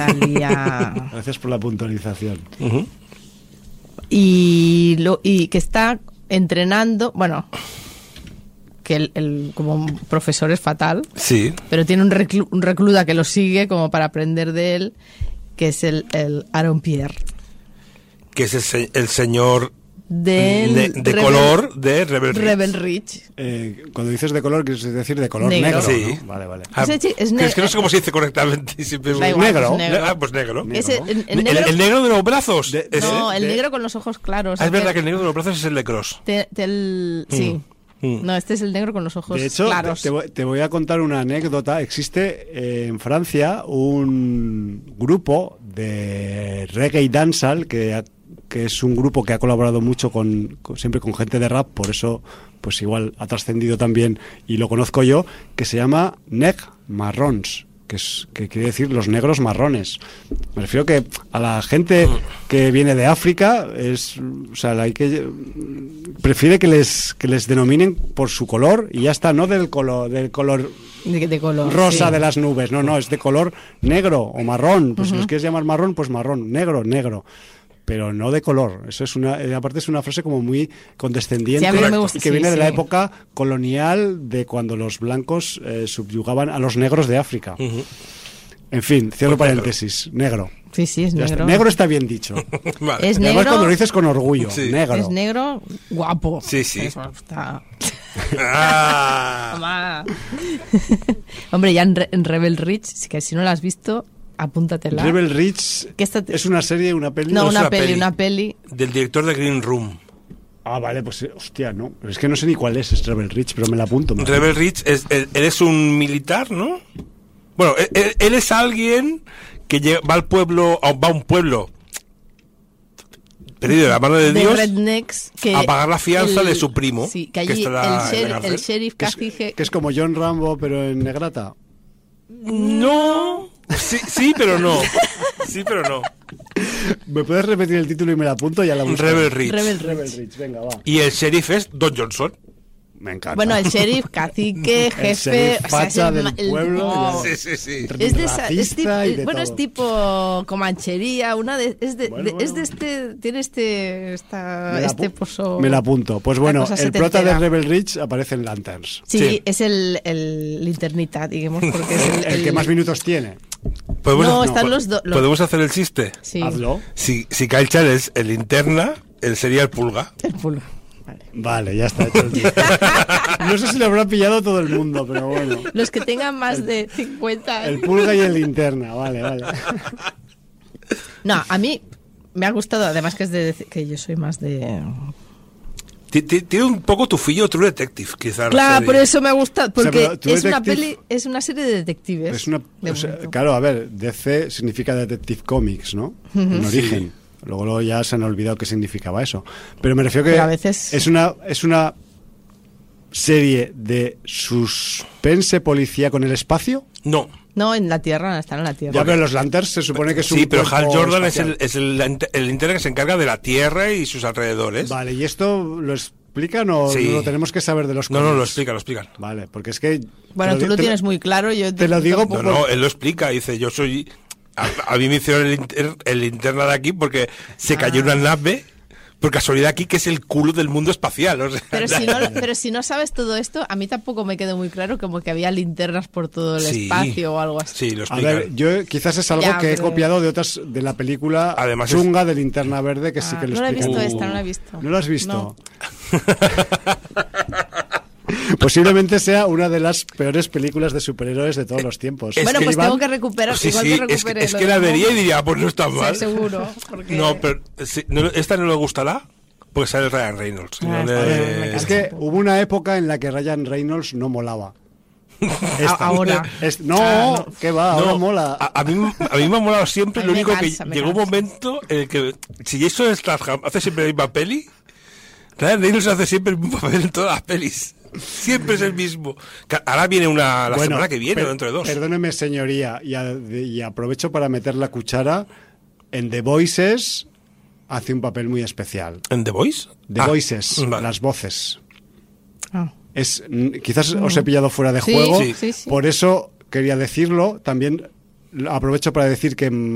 salía. Gracias por la puntualización. Y que está entrenando, bueno, que el como un profesor es fatal, Sí. pero tiene un recluta que lo sigue como para aprender de él, que es el Aaron Pierre. Que es el señor de color de Rebel Ridge. Cuando dices de color, quieres decir de color Negro. negro. Sí. ¿No? Vale. Es que no sé cómo se dice correctamente. Siempre Da igual, negro. pues negro. Pues negro. Ese, el ¿El negro de los brazos? No, el negro con los ojos claros. Es verdad que el negro de los brazos es el de Cross. Sí. No, este es el negro con los ojos De hecho, claros. te voy a contar una anécdota. Existe en Francia un grupo de reggae y dancehall que es un grupo que ha colaborado mucho siempre con gente de rap, por eso pues igual ha trascendido también y lo conozco yo, que se llama Neg Marrons, que quiere decir los negros marrones. Me refiero que a la gente que viene de África prefiere que les denominen por su color y ya está, no del color de color rosa sí. de las nubes, no, es de color negro o marrón. Pues si los quieres llamar marrón, pues marrón, negro. Pero no de color. Eso es aparte es una frase como muy condescendiente, sí, me gusta, que viene de la sí. época colonial, de cuando los blancos subyugaban a los negros de África. En fin, cierro paréntesis. Negro. Sí, es Ya negro. está. Negro está bien dicho. Vale. Es Además, negro. cuando lo dices con orgullo. Sí. Negro. Es negro, guapo. Sí. Eso está. Ah. Hombre, ya en Rebel Ridge, que si no la has visto, apúntatela. Rebel Ridge es una serie, una peli. No, es una una peli. Del director de Green Room. Ah, vale, pues hostia, no. Pero es que no sé ni cuál es Rebel Ridge, pero me la apunto. Rebel Ridge, él es un militar, ¿no? Bueno, él es alguien que va a un pueblo perdido de la mano de Dios, rednecks, que a pagar la fianza de su primo. Sí, que allí el sheriff casi que es como John Rambo, pero en negrata. No. Sí, pero no. ¿Me puedes repetir el título y me la apunto? Ya la busco. Rebel Ridge. Rebel Ridge, venga, va. Y el sheriff es Don Johnson. Me encanta. Bueno, el sheriff, cacique, jefe, el sheriff facha del pueblo. no. Sí. Es de esa, bueno, es tipo comanchería, tiene este pozo. Me la apunto. Pues bueno, cosa el prota de setentera. Rebel Ridge aparece en Lanterns. Sí, es el linternita, digamos, porque es El que más minutos tiene. Están los dos. ¿Podemos hacer el chiste? Sí. Hazlo. Si Kyle Chan es el linterna, él sería el pulga. El pulga. Vale, ya está hecho el chiste. No sé si lo habrá pillado todo el mundo, pero bueno. Los que tengan más de 50. El pulga y el linterna, vale. No, a mí me ha gustado, además que que yo soy más de... Tiene un poco tufillo True Detective, quizás. Claro, por eso me ha gustado, porque O sea, pero es una serie de detectives. Claro, a ver, DC significa Detective Comics, ¿no? En origen. Luego ya se han olvidado qué significaba eso. Pero me refiero que pero a veces... es una serie de suspense policía con el espacio. No, en la Tierra, están en la Tierra. Ya, pero los Lanterns se supone que es un sí, pero Hal cuerpo Jordan espacial. es el linterna que se encarga de la Tierra y sus alrededores. Vale, ¿y esto lo explican o Sí. lo tenemos que saber de los No, cómics? lo explican. Vale, porque es que... Bueno, tú lo tienes muy claro. Yo te lo digo tampoco- No, él lo explica, dice, yo soy... A mí me hicieron el linterna de aquí porque se cayó una nave, por casualidad aquí, que es el culo del mundo espacial. O sea, Pero si no sabes todo esto, a mí tampoco me quedó muy claro como que había linternas por todo el Sí. espacio o algo así. Sí, lo A explican. ver, yo quizás es algo Ya, que he pero- copiado de la película Además chunga de Linterna Verde, que sí que lo no la he explica. visto esta, no la he visto. ¿No lo has visto? No. Posiblemente sea una de las peores películas de superhéroes de todos los tiempos. Bueno, pues Escriban- tengo que recuperar. Sí, igual sí, que es recupere lo que de la vería y Momo. diría, pues no está Sí, mal. seguro. Porque... No, pero ¿esta no le gustará? Porque sale Ryan Reynolds. Ah, No está le- bien, me Es que hubo una época en la que Ryan Reynolds no molaba. Ahora. No, ¿qué va? Ahora No, mola. A mí me ha molado siempre. A mí Lo me único cansa, que me llegó un cansa. momento en el que, si Jason Statham hace siempre la misma peli, Ryan Reynolds hace siempre el mismo papel en todas las pelis. Siempre es el mismo. Ahora viene la Bueno, semana que viene, o dentro de 2. Perdóneme, señoría, y aprovecho para meter la cuchara. En The Voices hace un papel muy especial. ¿En The Voice? The Voices, vale. las voces. Ah. Quizás os he pillado fuera de Sí, juego, sí. por eso quería decirlo. También aprovecho para decir que